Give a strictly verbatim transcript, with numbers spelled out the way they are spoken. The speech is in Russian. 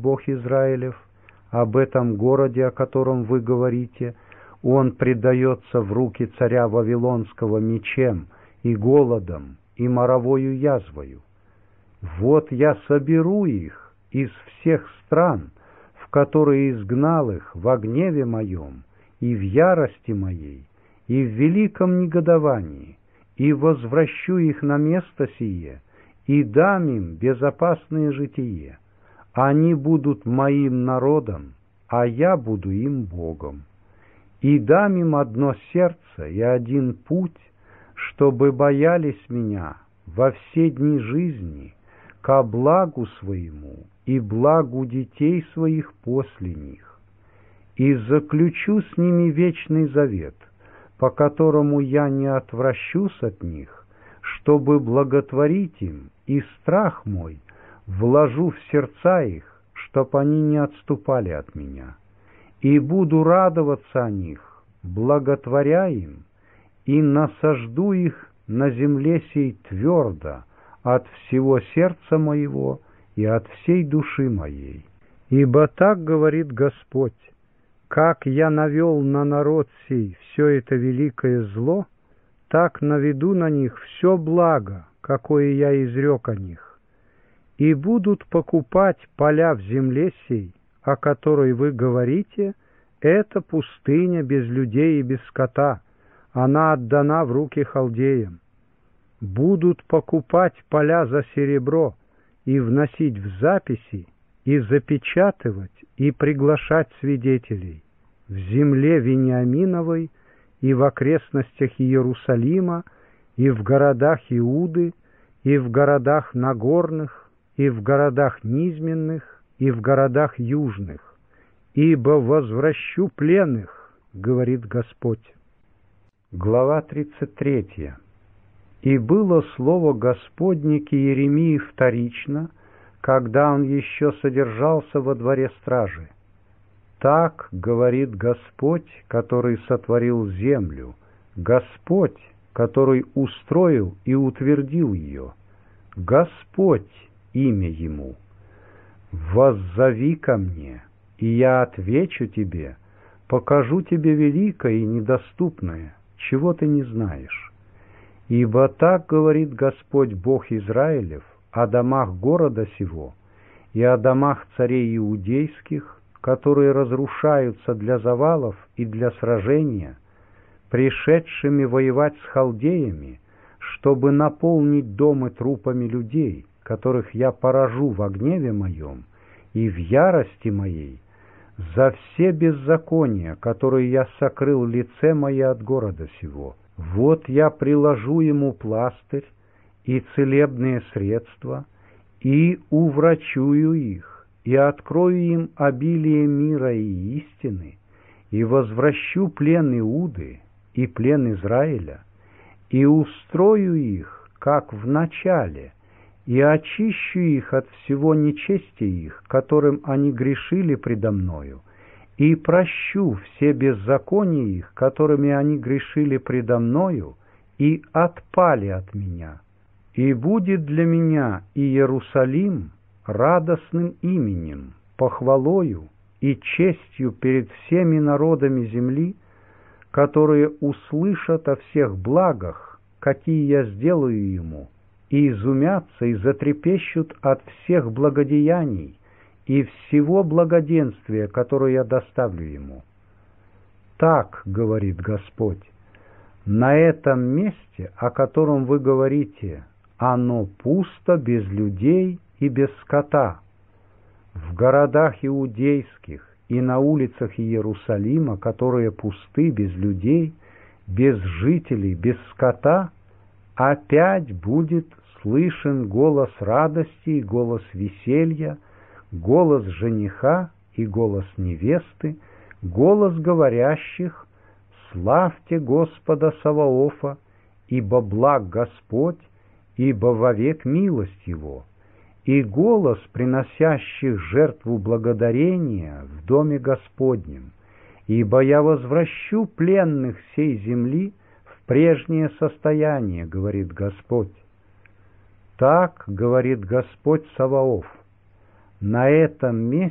Бог Израилев, об этом городе, о котором вы говорите: он предается в руки царя Вавилонского мечем и голодом и моровою язвою. Вот я соберу их из всех стран, в которые изгнал их во гневе моем и в ярости моей, и в великом негодовании, и возвращу их на место сие, и дам им безопасное житие. Они будут моим народом, а я буду им Богом. И дам им одно сердце и один путь, чтобы боялись меня во все дни жизни, ко благу своему и благу детей своих после них. И заключу с ними вечный завет, по которому я не отвращусь от них, чтобы благотворить им, и страх мой вложу в сердца их, чтоб они не отступали от меня. И буду радоваться о них, благотворя им, и насажду их на земле сей твердо от всего сердца моего и от всей души моей. Ибо так говорит Господь: как я навел на народ сей все это великое зло, так наведу на них все благо, какое я изрек о них. И будут покупать поля в земле сей, о которой вы говорите: это пустыня без людей и без скота, она отдана в руки халдеям. Будут покупать поля за серебро и вносить в записи, и запечатывать, и приглашать свидетелей в земле Вениаминовой и в окрестностях Иерусалима, и в городах Иуды, и в городах Нагорных, и в городах низменных, и в городах южных, ибо возвращу пленных, говорит Господь. Глава тридцать третья. И было слово Господне к Иеремии вторично, когда он еще содержался во дворе стражи. Так говорит Господь, который сотворил землю, Господь, который устроил и утвердил ее, Господь имя ему. Воззови ко мне, и я отвечу тебе, покажу тебе великое и недоступное, чего ты не знаешь. Ибо так говорит Господь Бог Израилев о домах города сего и о домах царей иудейских, которые разрушаются для завалов и для сражения, пришедшими воевать с халдеями, чтобы наполнить дома трупами людей, которых я поражу во гневе моем и в ярости моей, за все беззакония, которые я сокрыл лице мое от города сего. Вот я приложу ему пластырь и целебные средства, и уврачую их, и открою им обилие мира и истины, и возвращу плен Иуды и плен Израиля, и устрою их, как в начале, и очищу их от всего нечестия их, которым они грешили предо мною, и прощу все беззакония их, которыми они грешили предо мною, и отпали от меня. И будет для меня Иерусалим радостным именем, похвалою и честью перед всеми народами земли, которые услышат о всех благах, какие я сделаю ему, и изумятся и затрепещут от всех благодеяний и всего благоденствия, которое я доставлю ему. Так говорит Господь: на этом месте, о котором вы говорите, оно пусто без людей и без скота. В городах иудейских и на улицах Иерусалима, которые пусты без людей, без жителей, без скота, опять будет слышен голос радости и голос веселья, голос жениха и голос невесты, голос говорящих: «Славьте Господа Саваофа, ибо благ Господь, ибо вовек милость Его», и голос приносящих жертву благодарения в доме Господнем, ибо я возвращу пленных сей земли в прежнее состояние, говорит Господь. Так говорит Господь Саваоф: на этом месте